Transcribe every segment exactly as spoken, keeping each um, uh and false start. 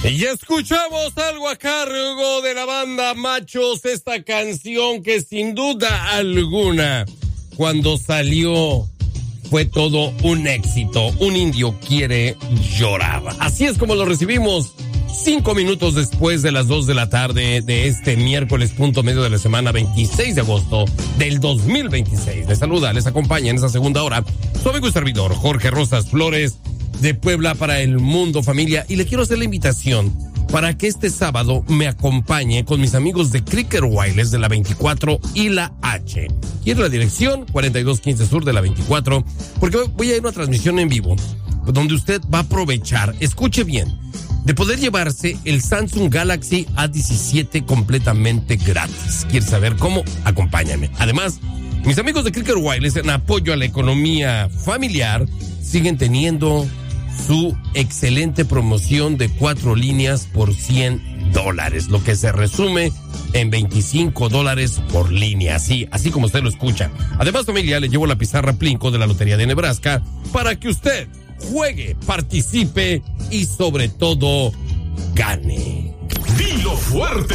Y escuchamos algo a cargo de la banda Machos, esta canción que sin duda alguna, cuando salió, fue todo un éxito. Un indio quiere llorar. Así es como lo recibimos cinco minutos después de las dos de la tarde de este miércoles punto medio de la semana veintiséis de agosto del dos mil veintiséis. Les saluda, les acompaña en esa segunda hora su amigo y servidor Jorge Rosas Flores, de Puebla para el mundo, familia, y le quiero hacer la invitación para que este sábado me acompañe con mis amigos de Cricket Wireless de la veinticuatro y la H. Quiero la dirección cuarenta y dos quince Sur de la veinticuatro, porque voy a ir a una transmisión en vivo donde usted va a aprovechar, escuche bien, de poder llevarse el Samsung Galaxy A diecisiete completamente gratis. ¿Quieres saber cómo? Acompáñame. Además, mis amigos de Cricket Wireless, en apoyo a la economía familiar, siguen teniendo su excelente promoción de cuatro líneas por cien dólares, lo que se resume en veinticinco dólares por línea, así, así como usted lo escucha. Además, familia, le llevo la pizarra Plinko de la Lotería de Nebraska para que usted juegue, participe y sobre todo gane. Dilo fuerte.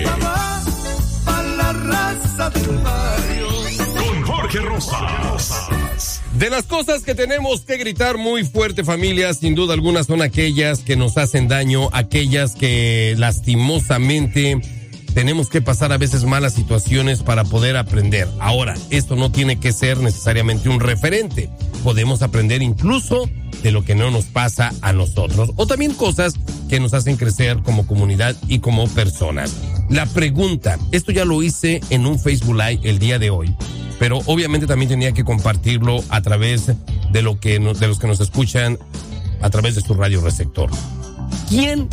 A la raza del barrio. Con Jorge Rosas. De las cosas que tenemos que gritar muy fuerte, familia, sin duda alguna son aquellas que nos hacen daño, aquellas que lastimosamente tenemos que pasar a veces malas situaciones para poder aprender. Ahora, esto no tiene que ser necesariamente un referente. Podemos aprender incluso de lo que no nos pasa a nosotros, o también cosas que nos hacen crecer como comunidad y como personas. La pregunta, esto ya lo hice en un Facebook Live el día de hoy, pero obviamente también tenía que compartirlo a través de lo que no, de los que nos escuchan a través de su radio receptor. ¿Quién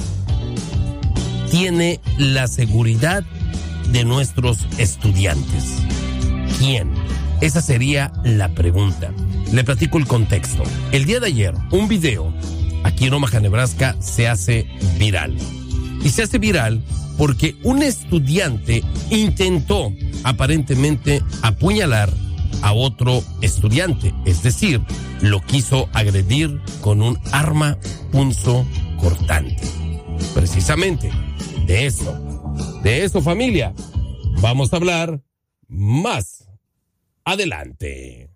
tiene la seguridad de nuestros estudiantes? ¿Quién? Esa sería la pregunta. Le platico el contexto. El día de ayer, un video aquí en Omaha, Nebraska, se hace viral. Y se hace viral porque un estudiante intentó aparentemente apuñalar a otro estudiante. Es decir, lo quiso agredir con un arma punzocortante. Precisamente de eso, de eso, familia, vamos a hablar más adelante.